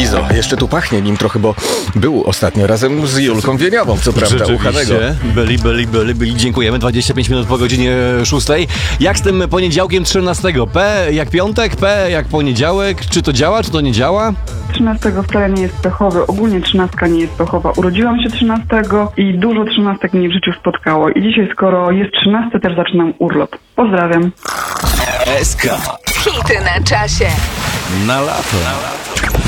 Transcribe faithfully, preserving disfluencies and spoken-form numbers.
Izo, jeszcze tu pachnie nim trochę, bo był ostatnio razem z Julką Wieniawą, co prawda, u Hanego. Byli, byli, byli, byli. Dziękujemy. dwadzieścia pięć minut po godzinie szóstej. Jak z tym poniedziałkiem trzynastego? P jak piątek, P jak poniedziałek. Czy to działa, czy to nie działa? trzynastego wcale nie jest pechowy, ogólnie trzynastka nie jest pechowa. Urodziłam się trzynastego i dużo trzynastek mnie w życiu spotkało. I dzisiaj, skoro jest trzynaste, też zaczynam urlop. Pozdrawiam. S K. Hity na czasie. Na lato.